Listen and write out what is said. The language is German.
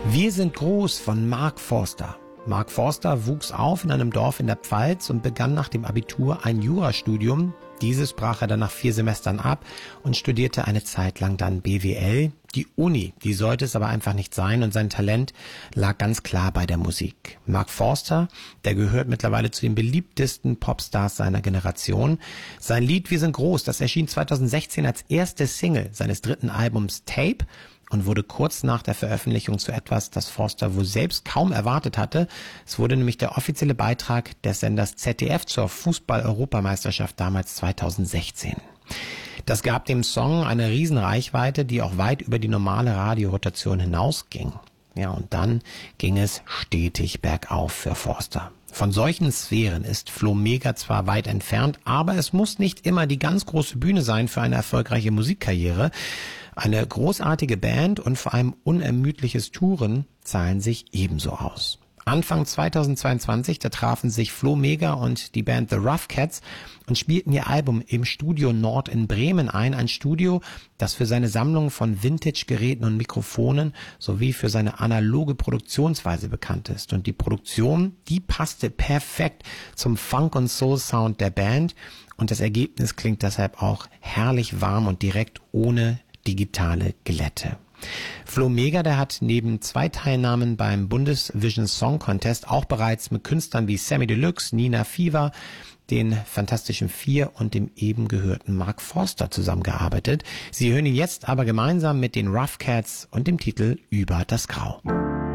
Wir sind groß von Mark Forster. Mark Forster wuchs auf in einem Dorf in der Pfalz und begann nach dem Abitur ein Jurastudium. Dieses brach er dann nach 4 Semestern ab und studierte eine Zeit lang dann BWL. Die Uni, die sollte es aber einfach nicht sein und sein Talent lag ganz klar bei der Musik. Mark Forster, der gehört mittlerweile zu den beliebtesten Popstars seiner Generation. Sein Lied Wir sind groß, das erschien 2016 als erste Single seines 3. Albums Tape und wurde kurz nach der Veröffentlichung zu etwas, das Forster wohl selbst kaum erwartet hatte. Es wurde nämlich der offizielle Beitrag des Senders ZDF zur Fußball-Europameisterschaft damals 2016. Das gab dem Song eine Riesenreichweite, die auch weit über die normale Radiorotation hinausging. Ja, und dann ging es stetig bergauf für Forster. Von solchen Sphären ist Flo Mega zwar weit entfernt, aber es muss nicht immer die ganz große Bühne sein für eine erfolgreiche Musikkarriere. Eine großartige Band und vor allem unermüdliches Touren zahlen sich ebenso aus. Anfang 2022, da trafen sich Flo Mega und die Band The Rough Cats und spielten ihr Album im Studio Nord in Bremen ein. Ein Studio, das für seine Sammlung von Vintage-Geräten und Mikrofonen sowie für seine analoge Produktionsweise bekannt ist. Und die Produktion, die passte perfekt zum Funk- und Soul-Sound der Band. Und das Ergebnis klingt deshalb auch herrlich warm und direkt ohne digitale Glätte. Flo Mega, der hat neben 2 Teilnahmen beim Bundesvision Song Contest auch bereits mit Künstlern wie Sammy Deluxe, Nina Fever, den Fantastischen 4 und dem eben gehörten Mark Forster zusammengearbeitet. Sie hören ihn jetzt aber gemeinsam mit den Rough Cats und dem Titel Über das Grau.